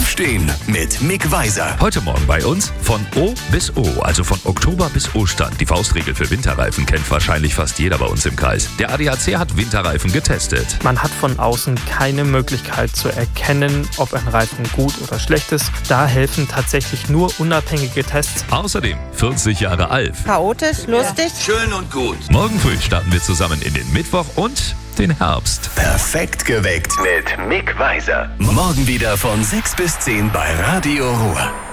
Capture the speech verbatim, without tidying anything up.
Aufstehen mit Mick Weiser. Heute Morgen bei uns von O bis O, also von Oktober bis Ostern. Die Faustregel für Winterreifen kennt wahrscheinlich fast jeder bei uns im Kreis. Der A D A C hat Winterreifen getestet. Man hat von außen keine Möglichkeit zu erkennen, ob ein Reifen gut oder schlecht ist. Da helfen tatsächlich nur unabhängige Tests. Außerdem vierzig Jahre Alf. Chaotisch, lustig. Schön und gut. Morgen früh starten wir zusammen in den Mittwoch und den Herbst. Perfekt geweckt mit Mick Weiser. Morgen wieder von sechs bis zehn bei Radio Ruhr.